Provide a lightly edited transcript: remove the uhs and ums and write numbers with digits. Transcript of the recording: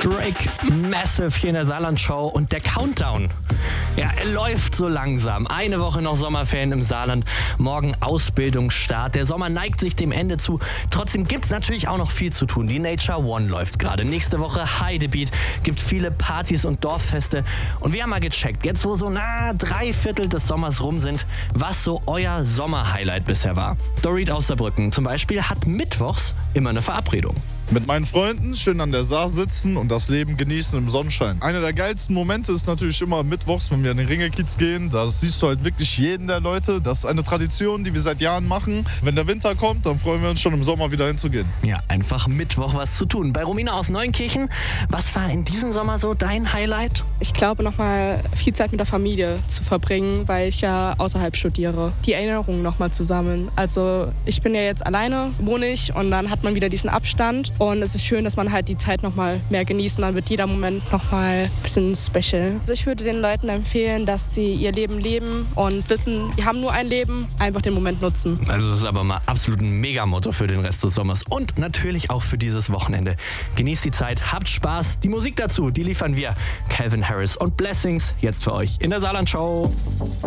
Drake, Massive hier in der Saarland-Show und der Countdown. Ja, er läuft so langsam. Eine Woche noch Sommerferien im Saarland, morgen Ausbildungsstart. Der Sommer neigt sich dem Ende zu. Trotzdem gibt's natürlich auch noch viel zu tun. Die Nature One läuft gerade. Nächste Woche Heidebeat, gibt viele Partys und Dorffeste. Und wir haben mal gecheckt, jetzt wo so 3/4 des Sommers rum sind, was so euer Sommerhighlight bisher war. Dorit aus Saarbrücken zum Beispiel hat mittwochs immer eine Verabredung. Mit meinen Freunden schön an der Saar sitzen und das Leben genießen im Sonnenschein. Einer der geilsten Momente ist natürlich immer mittwochs, wenn wir in den Ringelkiez gehen. Da siehst du halt wirklich jeden der Leute. Das ist eine Tradition, die wir seit Jahren machen. Wenn der Winter kommt, dann freuen wir uns schon im Sommer wieder hinzugehen. Ja, einfach Mittwoch was zu tun. Bei Romina aus Neunkirchen, was war in diesem Sommer so dein Highlight? Ich glaube, nochmal viel Zeit mit der Familie zu verbringen, weil ich ja außerhalb studiere. Die Erinnerungen nochmal zu sammeln. Also ich bin ja jetzt alleine, wohne ich und dann hat man wieder diesen Abstand. Und es ist schön, dass man halt die Zeit nochmal mehr genießt und dann wird jeder Moment nochmal ein bisschen special. Also ich würde den Leuten empfehlen, dass sie ihr Leben leben und wissen, wir haben nur ein Leben, einfach den Moment nutzen. Also das ist aber mal absolut ein Megamotto für den Rest des Sommers und natürlich auch für dieses Wochenende. Genießt die Zeit, habt Spaß. Die Musik dazu, die liefern wir. Calvin Harris und Blessings jetzt für euch in der Saarland-Show.